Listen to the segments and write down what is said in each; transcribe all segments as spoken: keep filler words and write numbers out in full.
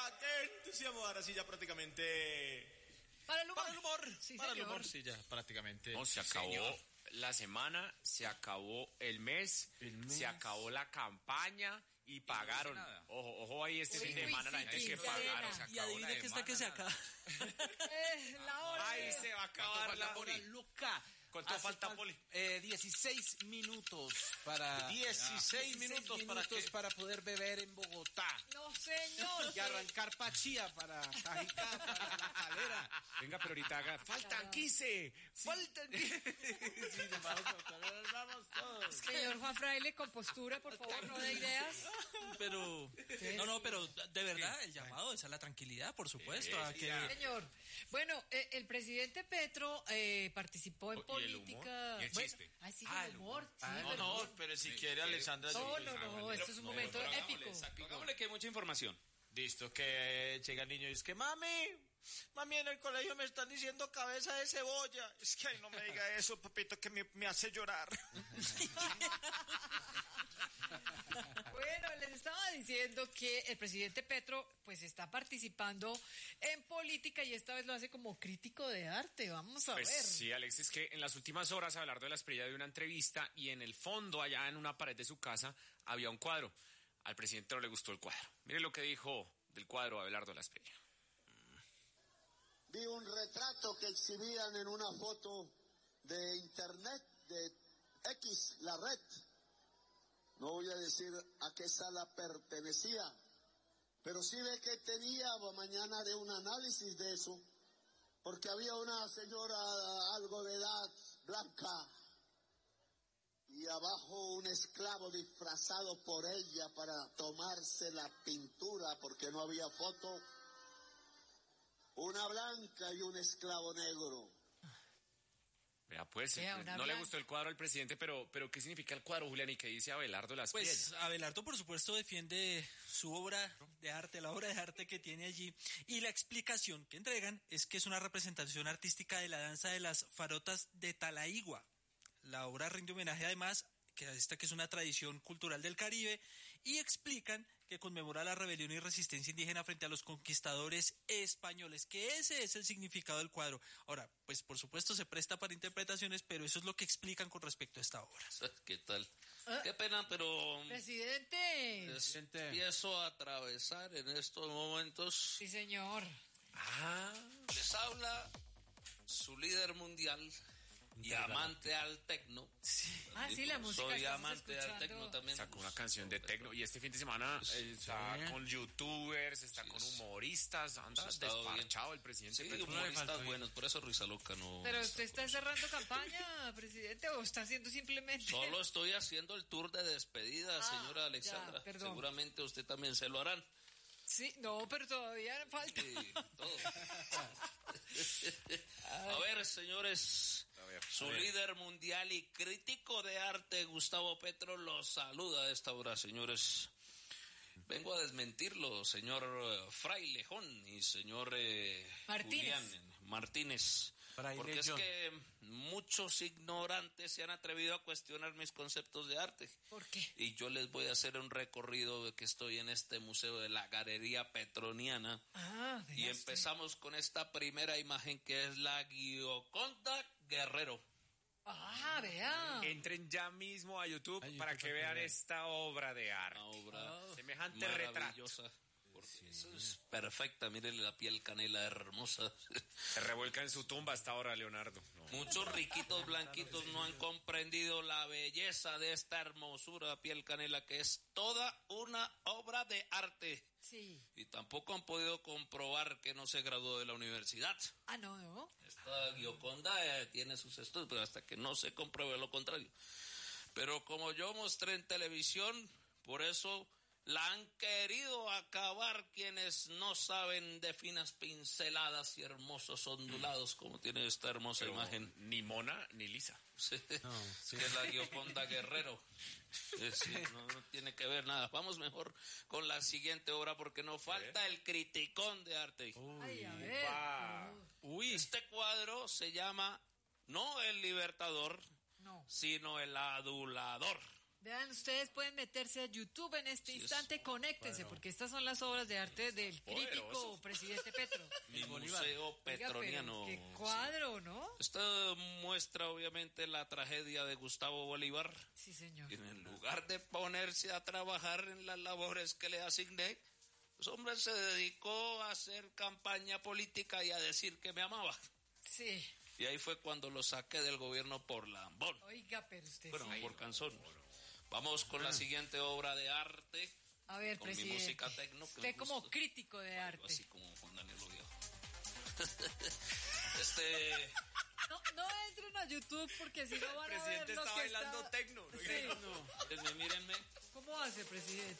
¡Ah, qué entusiasmo! Ahora sí, ya prácticamente... Para el humor. Para el humor. Sí, para señor. el humor, sí, ya prácticamente. No, se acabó Señor. la semana, se acabó el mes, El mes. se acabó la campaña y pagaron. nada. Ojo, ojo ahí este Uy, fin de uy, semana la sí, gente que quincena. pagaron. Se Y acabó adivine la qué está que se semana, acaba. Eh, la hora. Ahí se va a acabar la Poli? Luca. ¿Cuánto Hace falta, fal- Poli? Eh, dieciséis minutos para... dieciséis minutos para minutos que... para poder beber en Bogotá. No, señor. Y arrancar Pachía para Cajicá, para La Calera. Venga, pero ahorita haga. ¡Faltan quince! ¡Faltan quince! Sí, vamos, vamos, vamos todos. Señor Juan Fraile, con postura, por favor, no de ideas. Pero, no, no, pero de verdad, el llamado es a la tranquilidad, por supuesto. A que, Señor, bueno, eh, el presidente Petro eh, participó en Oh, ¿y el política. humor? ¿Y el Bueno, chiste? ah, sí, Ah, el el humor. humor. Sí, Ah, No, perdón. no, pero si quiere Alexandra... No, sí, no, no, esto es un momento pero épico. hagámosle, exacto, hagámosle que hay mucha información. Listo, que llega el niño y es que mami, mami en el colegio me están diciendo cabeza de cebolla. Es que ay, no me diga eso, papito, que me, me hace llorar. Bueno, les estaba diciendo que el presidente Petro pues está participando en política y esta vez lo hace como crítico de arte. Vamos a Pues ver. sí, Alex, es que en las últimas horas Abelardo de la Espriella dio una entrevista y en el fondo, allá en una pared de su casa, había un cuadro. Al presidente no le gustó el cuadro. Mire lo que dijo del cuadro Abelardo de la Espriella. Vi un retrato que exhibían en una foto de internet, de X, la red. No voy a decir a qué sala pertenecía, pero sí ve que tenía, mañana haré un análisis de eso, porque había una señora algo de edad, blanca, y abajo un esclavo disfrazado por ella para tomarse la pintura, porque no había foto. Una blanca y un esclavo negro. Vea, pues, Vea, eh, una no le blanca. gustó el cuadro al presidente, pero, pero ¿qué significa el cuadro, Julián? ¿Y qué dice Abelardo de la Espriella? pues Abelardo, por supuesto, defiende su obra de arte, la obra de arte que tiene allí. Y la explicación que entregan es que es una representación artística de la danza de las farotas de Talaigua. La obra rinde homenaje además que esta que es una tradición cultural del Caribe, y explican que conmemora la rebelión y resistencia indígena frente a los conquistadores españoles, que ese es el significado del cuadro. Ahora, pues por supuesto se presta para interpretaciones, pero eso es lo que explican con respecto a esta obra. ¿Qué tal? Ah. Qué pena, pero Presidente. es- empiezo a atravesar en estos momentos. Sí, señor. Ah, Les habla su líder mundial y amante al tecno. Ah, sí, la música Soy estamos amante al escuchando. tecno también. sacó una canción de tecno y este fin de semana eh, está Sí. con youtubers, está Sí, con sí. humoristas, anda Ha estado desparchado el presidente. Sí, Petro. humoristas buenos, por eso Risa Loca no. Pero usted está cerrando campaña, presidente, o está haciendo simplemente... Solo estoy haciendo el tour de despedida, Ah, señora Alexandra. ya, perdón. Seguramente usted también se lo harán. Sí, no, pero todavía falta. Sí, todo. A ver, señores, A ver, su a ver. líder mundial y crítico de arte, Gustavo Petro, los saluda a esta hora, señores. Vengo a desmentirlo, señor eh, Frailejón y señor eh, Martínez. Julián Martínez. Frailejón. Porque es que muchos ignorantes se han atrevido a cuestionar mis conceptos de arte. ¿Por qué? Y yo les voy a hacer un recorrido de que estoy en este museo de la Galería Petroniana. Ah, Y vea usted. empezamos con esta primera imagen que es la Gioconda Guerrero. Ah, vea. Entren ya mismo a YouTube A YouTube para que para que vean vean. esta obra de arte. Una obra Semejante retrato. maravillosa. Porque eso es perfecta, mírenle la piel canela hermosa. Se revuelca en su tumba hasta ahora, Leonardo. No. Muchos riquitos blanquitos no han comprendido la belleza de esta hermosura piel canela que es toda una obra de arte. Sí. Y tampoco han podido comprobar que no se graduó de la universidad. Ah, no, no. Esta Gioconda eh, tiene sus estudios, pero hasta que no se compruebe lo contrario. Pero como yo mostré en televisión, por eso la han querido acabar quienes no saben de finas pinceladas y hermosos ondulados como tiene esta hermosa Pero imagen. ni mona ni lisa. Sí, que es la Gioconda Guerrero. Sí, sí, no, no tiene que ver nada. Vamos mejor con la siguiente obra porque nos falta el criticón de arte. Ay, a ver. va. Uy, Este cuadro se llama no el Libertador, No. sino el Adulador. Vean, ustedes pueden meterse a YouTube en este Sí, instante, es- conéctense, porque estas son las obras de arte del crítico Poderosos. presidente Petro. Mi museo Oiga, pero petroniano. qué cuadro, ¿no? Esta muestra obviamente la tragedia de Gustavo Bolívar. Sí, señor. Y en lugar de ponerse a trabajar en las labores que le asigné, pues hombre se dedicó a hacer campaña política y a decir que me amaba. Sí. Y ahí fue cuando lo saqué del gobierno por lambón. Oiga, pero usted Bueno, sí. por canzón. Vamos con la siguiente obra de arte. A ver, con mi presidente. música tecno, que Usted me como gusta. crítico de Algo arte. así como Juan Daniel Oviedo. este... No, no entren a YouTube porque si no van a ver presidente lo está que bailando está... tecno, ¿no? Sí. Mírenme, mírenme. ¿Cómo hace, presidente?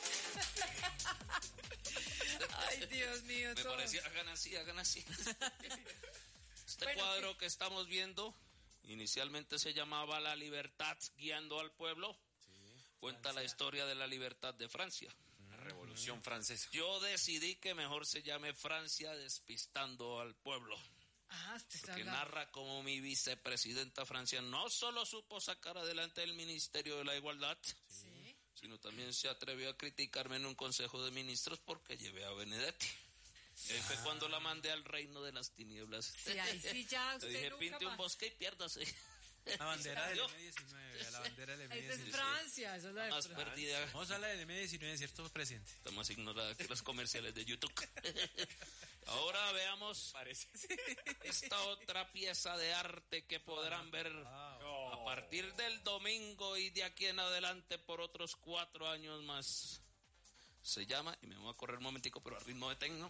Ay, Dios mío. Me todo. parecía, hagan así, hagan así. Este Bueno, cuadro sí. que estamos viendo, inicialmente se llamaba La Libertad guiando al pueblo. Cuenta la historia de la libertad de Francia. La Revolución Francesa. Yo decidí que mejor se llame Francia despistando al pueblo. Ah, usted está Que hablando. narra cómo mi vicepresidenta Francia no solo supo sacar adelante el Ministerio de la Igualdad, Sí. sino también se atrevió a criticarme en un consejo de ministros porque llevé a Benedetti. Y ahí fue cuando la mandé al reino de las tinieblas. Sí, ahí sí ya Le usted dije, nunca pinte un más. bosque y piérdase. La bandera del Yo- eme diecinueve, la bandera del eme Esa es diecinueve. Francia, esa es la de Más Francia. perdida, Vamos a hablar del eme diecinueve, ¿cierto, presidente? está más ignorada que los comerciales de YouTube. Ahora veamos Parece. esta otra pieza de arte que podrán ver a partir del domingo y de aquí en adelante por otros cuatro años más. Se llama, y me voy a correr un momentico, pero a ritmo de tecno,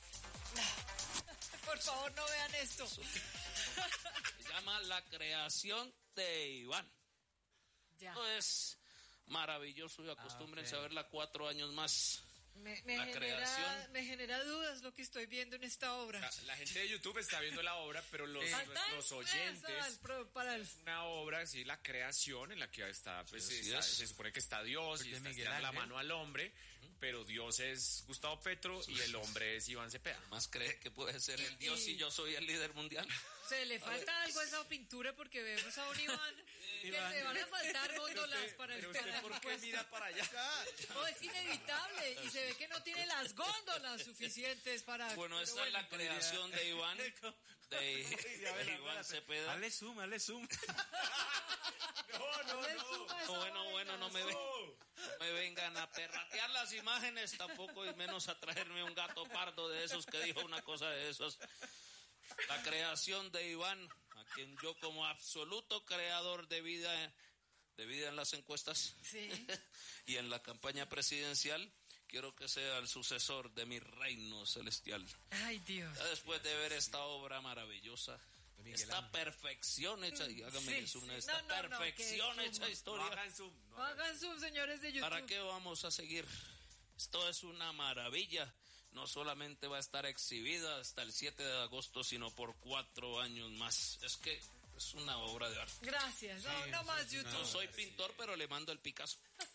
Por favor, no vean esto. se llama La creación de Iván. Ya. Esto es maravilloso y acostúmbrense a verla cuatro años más. Me, me La genera, creación. me genera dudas lo que estoy viendo en esta obra. La, la gente de YouTube está viendo la obra, pero los, Falta nuestros eso oyentes... al pro- para el... Una obra, sí, la creación en la que está, pues, Sí, está- es. se supone que está Dios y De está Miguel estirando la Ángel. mano al hombre, pero Dios es Gustavo Petro y el hombre es Iván Cepeda. Más cree que puede ser el Dios Y- y yo soy el líder mundial. Se le falta algo a esa pintura porque vemos a un Iván que le van a faltar góndolas para el, Pero para usted, el ¿por qué puesto. mira para allá? No, es inevitable y se ve que no tiene las góndolas suficientes para... Bueno, pero esta es la creación de Iván, de Iván Cepeda. Hazle zoom, hazle zoom. No, no, le no. suma esa No, bueno, vaina. bueno, no me, ven, no me vengan a perratear las imágenes tampoco y menos a traerme un gato pardo de esos que dijo una cosa de esos. La creación de Iván, a quien yo como absoluto creador de vida, de vida en las encuestas Sí. y en la campaña presidencial, quiero que sea el sucesor de mi reino celestial. Ay, Dios. Ya después de ver esta obra maravillosa, esta perfección hecha, y hágame Sí, zoom, sí. esta No, no, no, perfección que hecha zoom. No historia. hagan zoom. no No hagan sus señores de YouTube. ¿Para qué vamos a seguir? Esto es una maravilla. No solamente va a estar exhibida hasta el siete de agosto, sino por cuatro años más. Es que es una obra de arte. Gracias. No, no más No YouTube. soy pintor, pero le mando el Picasso.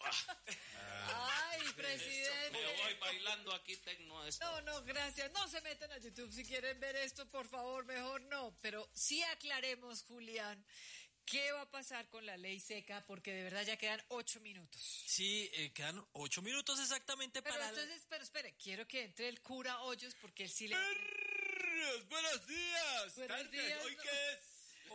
Ay, Me presidente. voy bailando aquí tecno a esto. No, no, gracias. No se metan a YouTube. Si quieren ver esto, por favor, mejor no. Pero sí aclaremos, Julián, qué va a pasar con la ley seca, porque de verdad ya quedan ocho minutos. Sí, eh, quedan ocho minutos exactamente Pero para... entonces, pero espere, quiero que entre el cura Hoyos, porque él sí le... Perros, buenos días. Buenos tardes. días, ¿Hoy no. qué es?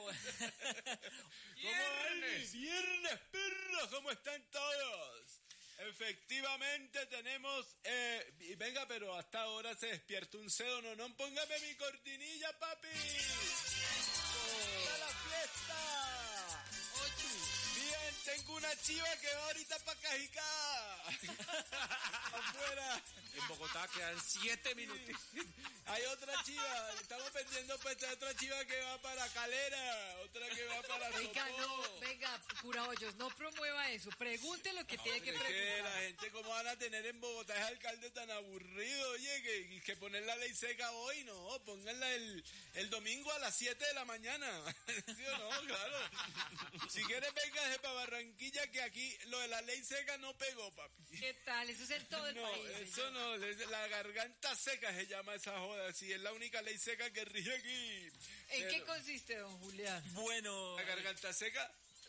Viernes. Viernes, perros, ¿cómo están todos? Efectivamente tenemos... Eh, y venga, pero hasta ahora se despierta un cedo, no, no, póngame mi cortinilla, papi. ¡A la fiesta! Bien, tengo una chiva que va ahorita para Cajicá. Afuera. En Bogotá quedan siete minutos. Hay otra chiva, estamos vendiendo pues hay otra chiva que va para Calera, otra que va para Venga, Sopó. no, venga, cura Hoyos, no promueva eso. Pregunte lo que tiene que Es que la preguntar. gente cómo van a tener en Bogotá ese alcalde tan aburrido, oye, que, que poner la ley seca hoy, no, pónganla el, el domingo a las siete de la mañana. ¿Sí o no? Claro. Si quieres véngase para Barranquilla que aquí lo de la ley seca no pegó, papi. ¿Qué tal? Eso es en todo el No, país. eso señor. no, es- la garganta seca se llama esa joda, sí, es la única ley seca que rige aquí. ¿En qué Pero- consiste, don Julián? Bueno, La garganta seca,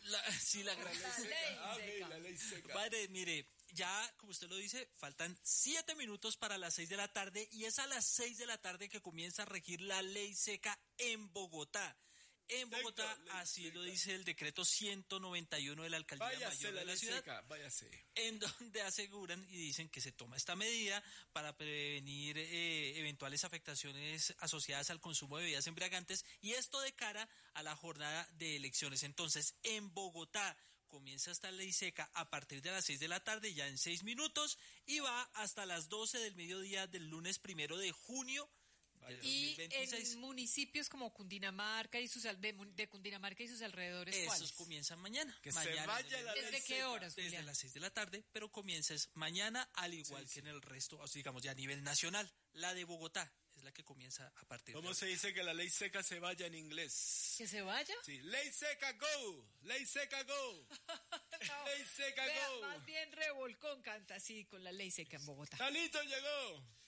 La, sí, la gran La ley Ah, ok, seca. la ley seca. Padre, mire, ya, como usted lo dice, faltan siete minutos para las seis de la tarde y es a las seis de la tarde que comienza a regir la ley seca en Bogotá. En Bogotá, Exacto, ley así seca. lo dice el decreto ciento noventa y uno de la Alcaldía Váyase Mayor la de la ley ciudad, seca, váyase. en donde aseguran y dicen que se toma esta medida para prevenir eh, eventuales afectaciones asociadas al consumo de bebidas embriagantes, y esto de cara a la jornada de elecciones. Entonces, en Bogotá comienza esta ley seca a partir de las seis de la tarde, ya en seis minutos, y va hasta las doce del mediodía del lunes primero de junio de Y dos mil veintiséis. en municipios como Cundinamarca y sus al- de, mun- de Cundinamarca y sus alrededores, Esos ¿cuáles? comienzan mañana. Que se mañana vaya en la el- ¿Desde ley qué seca. horas, Desde Julián? las seis de la tarde, pero comienza es mañana, al igual Sí, que sí. en el resto, o sea, digamos ya a nivel nacional. La de Bogotá es la que comienza a partir ¿Cómo de se dice que la ley seca se vaya en inglés? ¿Que se vaya? Sí, ley seca, go. Ley seca, go. No, Ley seca, vea, go. más bien Revolcón canta así con la ley seca en Bogotá. Talito llegó.